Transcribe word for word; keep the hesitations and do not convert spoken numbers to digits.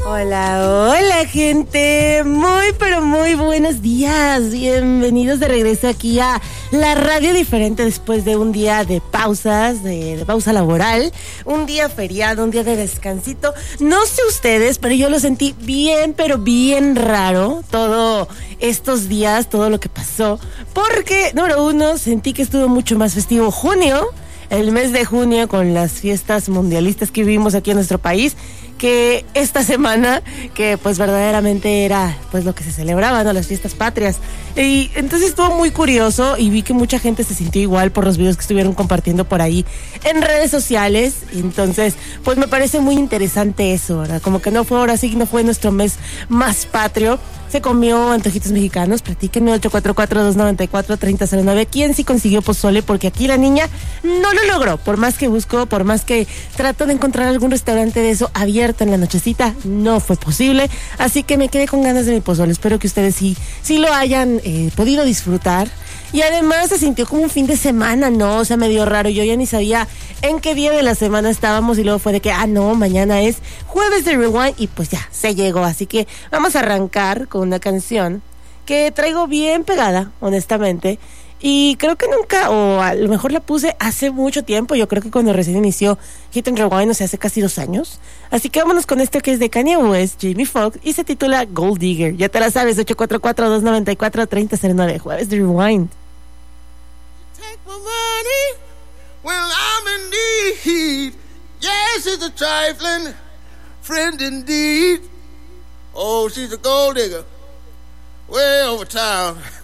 Hola, hola gente, muy pero muy buenos días, bienvenidos de regreso aquí a la radio diferente después de un día de pausas, de, de pausa laboral, un día feriado, un día de descansito. No sé ustedes, pero yo lo sentí bien pero bien raro todos estos días, todo lo que pasó, porque número uno, sentí que estuvo mucho más festivo junio, el mes de junio con las fiestas mundialistas que vivimos aquí en nuestro país, que esta semana, que pues verdaderamente era pues lo que se celebraba, ¿no? Las fiestas patrias. Y entonces estuvo muy curioso y vi que mucha gente se sintió igual por los videos que estuvieron compartiendo por ahí en redes sociales. Entonces, pues me parece muy interesante eso, ¿verdad? Como que no fue ahora sí, no fue nuestro mes más patrio. Se comió antojitos mexicanos. Platíquenme ocho cuatro cuatro, dos nueve cuatro, tres cero cero nueve. ¿Quién sí consiguió pozole? Porque aquí la niña no lo logró. Por más que busco, por más que trato de encontrar algún restaurante de eso abierto en la nochecita, no fue posible. Así que me quedé con ganas de mi pozole. Espero que ustedes sí, sí lo hayan eh, podido disfrutar. Y además se sintió como un fin de semana, ¿no? O sea, medio raro. Yo ya ni sabía en qué día de la semana estábamos y luego fue de que, ah, no, mañana es jueves de Rewind y pues ya, se llegó. Así que vamos a arrancar con una canción que traigo bien pegada, honestamente. Y creo que nunca, o a lo mejor la puse hace mucho tiempo. Yo creo que cuando recién inició Hit and Rewind, o sea, hace casi dos años. Así que vámonos con esto que es de Kanye West, Jamie Foxx, y se titula Gold Digger. Ya te la sabes, ocho cuatro cuatro, dos nueve cuatro, tres cero cero nueve, jueves de Rewind. Take my money when I'm in need. Yes, it's a trifling friend indeed. Oh, she's a gold digger way over town.